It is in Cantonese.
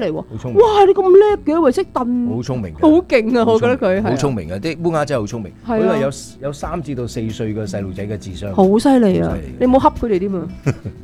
嚟喎。 好聰明， 哇！你咁叻嘅，為識燉， 好聰明嘅， 好勁啊！我覺得佢係好聰明嘅，啲烏鴉真係好聰明。 係啊佢話有3至到4歲嘅細路仔嘅智商， 好犀利啊好犀利！ 你冇恰佢哋添啊！